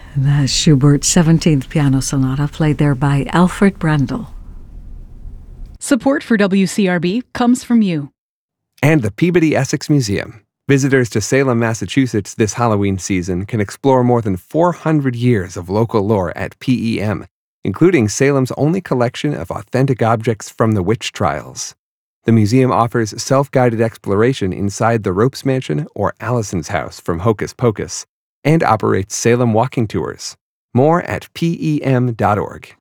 The Schubert 17th Piano Sonata, played there by Alfred Brendel. Support for WCRB comes from you. And the Peabody Essex Museum. Visitors to Salem, Massachusetts this Halloween season can explore more than 400 years of local lore at PEM, including Salem's only collection of authentic objects from the witch trials. The museum offers self-guided exploration inside the Ropes Mansion or Allison's house from Hocus Pocus, and operates Salem walking tours. More at PEM.org.